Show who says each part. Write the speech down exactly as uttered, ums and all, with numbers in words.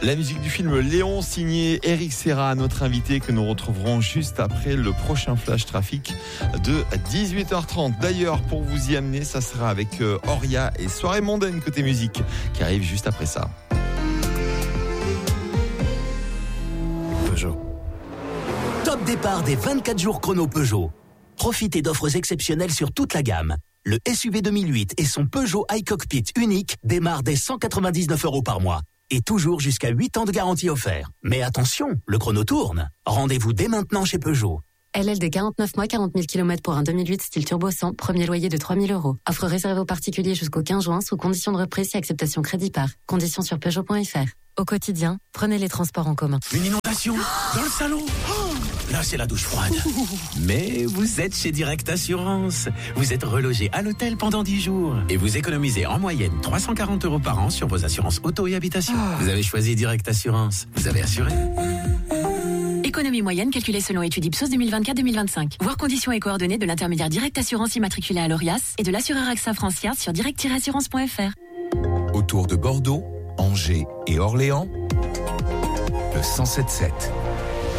Speaker 1: La musique du film Léon, signé Eric Serra, notre invité que nous retrouverons juste après le prochain Flash Trafic de dix-huit heures trente. D'ailleurs, pour vous y amener, ça sera avec Oria et Soirée mondaine côté musique qui arrive juste après ça.
Speaker 2: Peugeot. Top départ des vingt-quatre jours chrono Peugeot. Profitez d'offres exceptionnelles sur toute la gamme. Le S U V deux mille huit et son Peugeot iCockpit unique démarrent dès cent quatre-vingt-dix-neuf euros par mois. Et toujours jusqu'à huit ans de garantie offert. Mais attention, le chrono tourne. Rendez-vous dès maintenant chez Peugeot.
Speaker 3: L L D quarante-neuf mois, quarante mille kilomètres pour un deux mille huit style turbo cent, premier loyer de trois mille euros. Offre réservée aux particuliers jusqu'au quinze juin sous conditions de reprise et acceptation crédit par. Conditions sur Peugeot point F R. Au quotidien, prenez les transports en commun.
Speaker 2: Une inondation dans le salon. Oh, là, c'est la douche froide. Mais vous êtes chez Direct Assurance. Vous êtes relogé à l'hôtel pendant dix jours. Et vous économisez en moyenne trois cent quarante euros par an sur vos assurances auto et habitation. Oh. Vous avez choisi Direct Assurance. Vous avez assuré.
Speaker 4: Économie moyenne calculée selon étude Ipsos deux mille vingt-quatre deux mille vingt-cinq. Voir conditions et coordonnées de l'intermédiaire Direct Assurance immatriculé à l'Orias et de l'assureur AXA Francière sur direct tiret assurance point F R.
Speaker 5: Autour de Bordeaux, Angers et Orléans, le cent sept sept.